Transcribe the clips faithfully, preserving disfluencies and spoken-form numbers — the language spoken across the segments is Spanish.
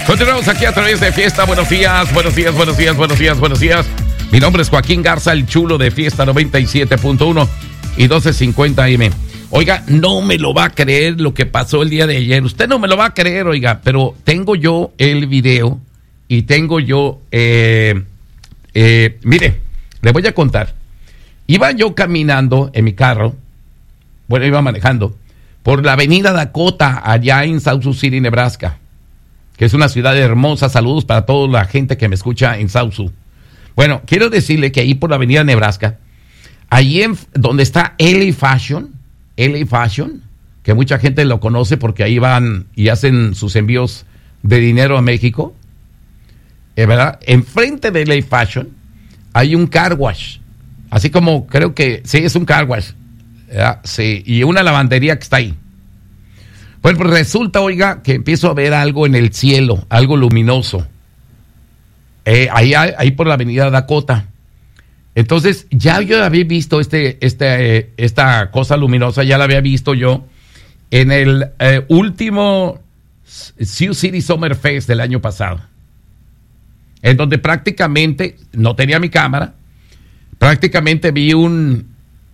Continuamos aquí a través de Fiesta. Buenos días, buenos días, buenos días, buenos días, buenos días. Mi nombre es Joaquín Garza, el chulo de Fiesta noventa y siete punto uno y doce cincuenta A M. Oiga, no me lo va a creer lo que pasó el día de ayer. Usted no me lo va a creer, oiga, pero tengo yo el video y tengo yo, eh, eh, mire, le voy a contar. Iba yo caminando en mi carro, bueno, iba manejando, por la avenida Dakota, allá en South Sioux City, Nebraska, que es una ciudad hermosa. Saludos para toda la gente que me escucha en South Sioux. Bueno, quiero decirle que ahí por la avenida Nebraska, ahí en, donde está L A Fashion, L A Fashion, que mucha gente lo conoce porque ahí van y hacen sus envíos de dinero a México, ¿eh, verdad? Enfrente de L A Fashion hay un car wash, así como creo que, sí, es un car wash, ¿verdad? Sí, y una lavandería que está ahí. Bueno, pues resulta, oiga, que empiezo a ver algo en el cielo, algo luminoso, eh, ahí, ahí por la avenida Dakota. Entonces, ya yo había visto este, este, eh, esta cosa luminosa, ya la había visto yo en el eh, último Sioux City Summer Fest del año pasado, en donde prácticamente, no tenía mi cámara, prácticamente vi un,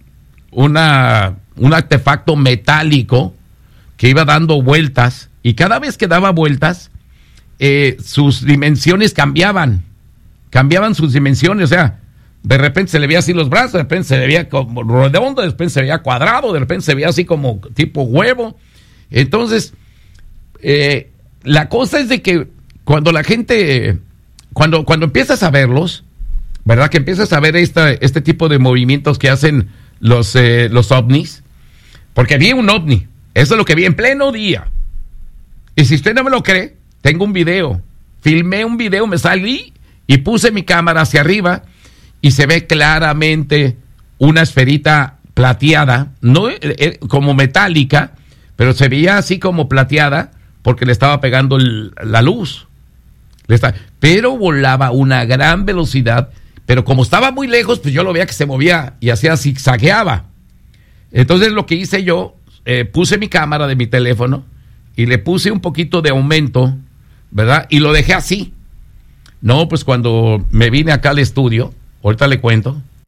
una, un artefacto metálico que iba dando vueltas, y cada vez que daba vueltas, eh, sus dimensiones cambiaban, cambiaban sus dimensiones, o sea, de repente se le veía así los brazos, de repente se le veía como redondo, de repente se veía cuadrado, de repente se veía así como tipo huevo. Entonces, eh, la cosa es de que cuando la gente, cuando, cuando empiezas a verlos, ¿verdad? Que empiezas a ver esta, este tipo de movimientos que hacen los, eh, los ovnis, porque vi un ovni, eso es lo que vi en pleno día. Y si usted no me lo cree, tengo un video, filmé un video, me salí y puse mi cámara hacia arriba, y se ve claramente una esferita plateada, no eh, como metálica, pero se veía así como plateada porque le estaba pegando el, la luz. Le está, pero volaba a una gran velocidad, pero como estaba muy lejos, pues yo lo veía que se movía y hacía zigzagueaba. Entonces lo que hice yo, eh, puse mi cámara de mi teléfono y le puse un poquito de aumento, ¿verdad? Y lo dejé así. No, pues cuando me vine acá al estudio, ahorita le cuento,